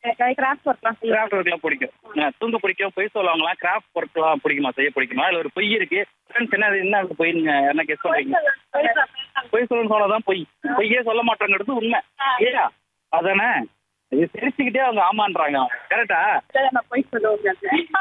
Craft ஒர்க்லாம் செய்ய craft ஒர்க்லாம் பிடிக்கும். தூங்க பிடிக்கும், பொய் சொல்லுவாங்களாம். கிராஃப்ட் ஒர்க்லாம் பிடிக்குமா, செய்ய பிடிக்குமா? இல்ல ஒரு பொய் இருக்கு. ஃப்ரெண்ட்ஸ் என்ன அது பொய், நீங்க என்ன கெஸ் பண்றீங்க? பொய் சொல்லணும்னு சொன்னதான் பொய். பொய்யே சொல்ல மாட்டோங்கிறது உண்மை. ஏயா அதானே? இது சிரிச்சுக்கிட்டே அவங்க ஆமான்றாங்க. கரெக்டா? போய் சொல்லுவோம்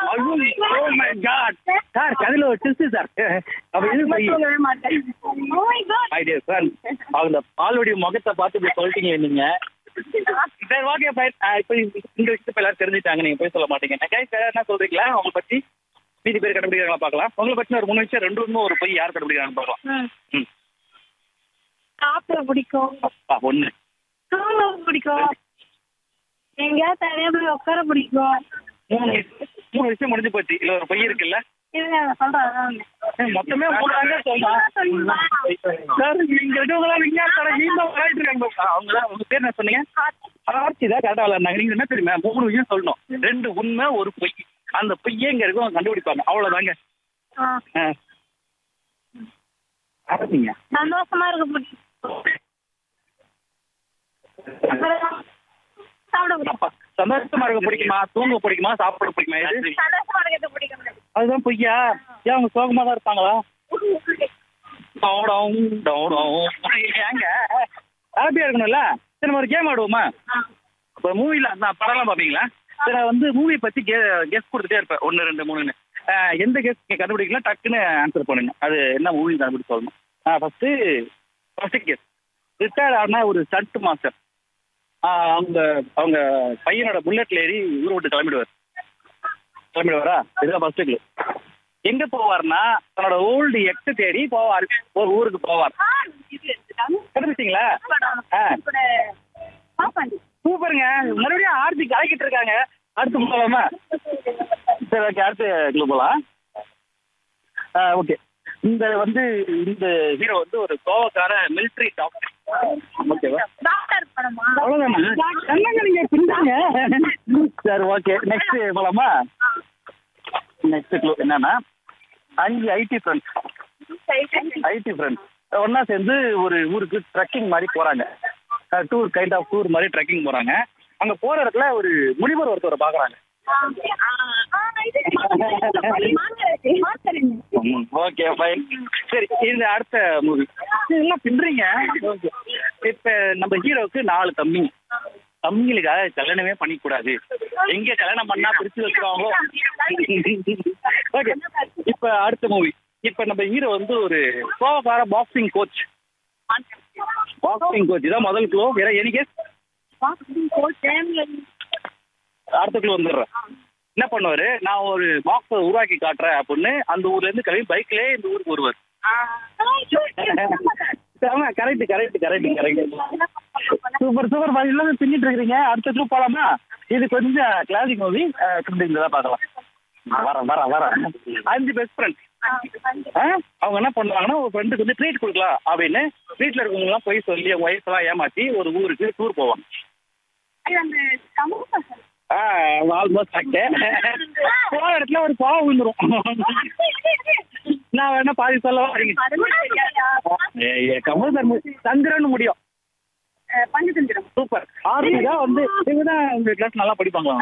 சார் கதையில ஒரு ட்விஸ்ட் சார். அப்ப இது பொய். மாட்டேன். ஐடியா சார், அவங்க பால்வடி முகத்தை பார்த்து இப்படி சொல்லிட்டீங்க நீங்க. சரி ஓகே ஃபைன். இப்போ இந்த விஷயத்தை எல்லாரும் தெரிஞ்சுட்டாங்க, நீங்க போய் சொல்ல மாட்டீங்க. என்ன சொல்றீங்களா உங்களை பத்தி? மீதி பேர் கண்டுபிடிக்கிறாங்களா பார்க்கலாம். உங்களை பத்தி ஒரு 3 விஷயம், 2 உண்மை ஒரு பொய், யார் கண்டுபிடிக்கிறாங்கன்னு பார்க்கலாம். ம். சாப்பிட பிடிக்கும், ஒண்ணு. தூங்க பிடிக்கும், எங்கேயாவது தனியா போய் உட்கார பிடிக்கும். 3 விஷயம் முடிஞ்சு போச்சு. இல்ல ஒரு பொய் இருக்குல்ல? இருங்க சொல்றேன். மொத்தமே 3 தாங்க சொல்லலாம் சார். இங்க இருக்கவங்களா விஞ்ஞானத்தோட நீங்க விளையாட்டு இருக்காங்க. அவங்களா உங்க பேர் என்ன சொன்னீங்க? ஆர்த்தி தான் கரெக்டா விளையாடுனாங்க. நீங்க என்ன தெரியுமா, 3 விஷயம் சொல்லணும். 2 உண்மை ஒரு பொய். அந்த பொய்யே இங்க இருக்கவங்க கண்டுபிடிப்பாங்க. அவ்வளவுதாங்க. ஆரம்பிங்க. சந்தோஷமா இருக்க பிடிக்கும், சாப்பிட பிடிக்கும். சந்தோஷமா இருக்க பிடிக்குமா, தூங்க பிடிக்குமா, சாப்பிட பிடிக்குமா? இது சந்தோஷமா இருக்கிறது பிடிக்கும். அதுதான் பொய்யா? ஏன் அவங்க சோகமா தான் இருப்பாங்களா? ஏங்க ஹாப்பியா இருக்கணும்ல. சரி நம்ம ஒரு கேம் ஆடுவோமா? இப்போ மூவில நான் படம்லாம் பார்ப்பீங்களா? சரி நான் வந்து மூவி பத்தி கெஸ் கொடுத்துட்டே இருப்பேன். 1 2 3ன்னு. எந்த கெஸ் கண்டுபிடிக்கலாம் டக்குன்னு ஆன்சர் பண்ணுங்க. அது என்ன மூவி கண்டுபிடிச்சு சொல்லணும். First guess. ரிட்டையர்ட் ஆன ஒரு ஸ்டண்ட் மாஸ்டர். அவங்க அவங்க பையனோட புல்லட்ல ஏறி ஊரை விட்டு கிளம்பிடுவாரா? இதுதான் ஃபர்ஸ்ட் கிளூ. எங்க போவார்னா தன்னோட ஓல்டு எக்ஸ் தேடி போவார். ஒரு ஊருக்கு போவார். கண்டுபிடிச்சிங்களா? சூப்பருங்க. மறுபடியும் ஆர்த்தி கலக்கிட்டு இருக்காங்க. அடுத்து போகலாமா? சரி ஓகே, அடுத்த கிளூ போகலாம். ஓகே, இந்த ஹீரோ வந்து ஒரு கோவக்கார மிலிட்ரி டாக்டர். ஓகேவா? அவ்வளவுதானா? நீங்க பின்னாங்க. சரி ஓகே, நெக்ஸ்ட் போலாமா? நெக்ஸ்ட் க்ளூ என்னன்னா 5 ஐடி ஃப்ரெண்ட்ஸ் ஒன்னா சேர்ந்து ஒரு ஊருக்கு ட்ரெக்கிங் மாதிரி போறாங்க. டூர் மாதிரி ட்ரெக்கிங் போறாங்க. அங்க போற இடத்துல ஒரு முனிவர் ஒருத்தரை பாக்குறாங்க. Okay fine. சரி, இந்த அடுத்த மூவி எல்லாம் பின்றீங்க. இப்ப நம்ம ஹீரோவுக்கு 4 தம்பிங்களுக்காக கல்யாணமே பண்ணிக்கூடாது. எங்க கல்யாணம் பண்ணா பிரிச்சு வச்சுருவாங்களோ. ஓகே, இப்ப அடுத்த மூவி. இப்ப நம்ம ஹீரோ வந்து ஒரு கோவக்கார பாக்ஸிங் கோச். இதான் முதல் க்ளூ. வேற எனக்கு அடுத்த க்ளூ வந்துடுறேன். என்ன பண்ணுவாரு, நான் ஒரு பாக்ஸை உருவாக்கி காட்டுறேன் அப்படின்னு அந்த ஊர்ல இருந்து கிளம்பி பைக்லயே இந்த ஊருக்கு வருவார். கரெக்ட். சூப்பர் எல்லாமே பின்னிட்டு இருக்கிறீங்க. அடுத்த க்ளூ போலாமா? இது கொஞ்சம் கிளாசிக் மூவி. தான் பார்க்கலாம். வரேன். 5 பெஸ்ட் ஃப்ரெண்ட்ஸ். அவங்க என்ன பண்ணுவாங்கன்னா ஒரு ஃப்ரெண்டுக்கு வந்து ட்ரீட் கொடுக்கலாம் அப்படின்னு வீட்டில் இருக்கவங்க எல்லாம் போய் சொல்லி அவங்க ஒய்ஃப் எல்லாம் ஏமாத்தி ஒரு ஊருக்கு டூர் போவாங்க. ஆல்மோஸ்ட் போன இடத்துல ஒரு பாவம் விழுந்துரும். நான் வேணா பாதி சொல்லவா? சந்திரன் முடியும். சூப்பர். ஆர்த்தி தான் வந்து இவங்கதான் உங்க கிளாஸ் நல்லா படிப்பாங்களா?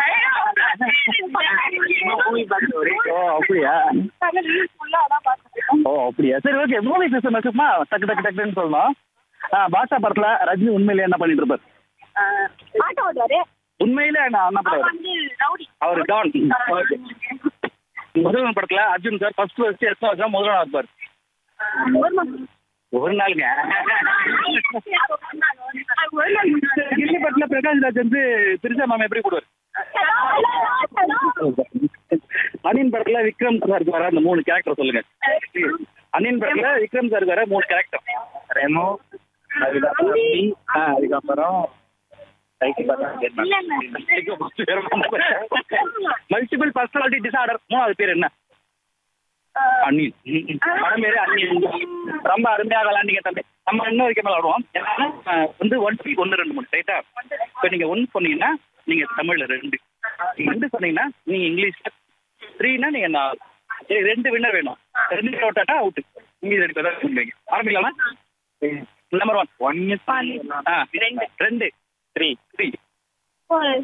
அப்படியா? சரி ஓகே, மூவி பேசுமா டக்குன்னு சொல்லணும். பாஷா படத்துல ரஜினி உண்மையிலே என்ன பண்ணிட்டு இருப்பார்? உண்மையிலே என்ன பண்ணுவாரு? அவர் டான். முதல்வன் படத்துல அர்ஜுன் சார் ஃபர்ஸ்ட் எத்தனை முதல்வனா இருப்பார்? ஒரு நாளுங்க. கில்லி படத்துல பிரகாஷ்ராஜ் வந்து திருச்சா மாமா எப்படி போடுவார்? அனியன் படத்துல விக்ரம் சார் வர அந்த 3 கேரக்டர் சொல்லுங்க. அனியன் படத்துல விக்ரம் சார் வர 3 கேரக்டர். ரெமோ, அதுக்கப்புறம் மல்டிபிள் பர்சனாலிட்டி டிசார்டர். 3வது பேர் என்ன? அன்னியன். படம் பேரு அன்னியன். ரொம்ப அருமையாக விளாண்டிங்க தம்பி. நம்ம இன்னொரு கேம் விளாடுவோம். வந்து 1 1 2 3 ரைட்டா? இப்போ நீங்க 1 சொன்னீங்கன்னா நீங்க தமிழ்ல 2, 2 சொன்னீங்கன்னா நீங்க இங்கிலீஷ்ல, 3னா நீங்க 4. 2 வின்னர் வேணும். 2 விட்டாட்டா அவுட். இங்கிலீஷ் எடுக்க தான் சொல்லுவீங்க. ஆரம்பிக்கலாமா? நம்பர் 1 2 3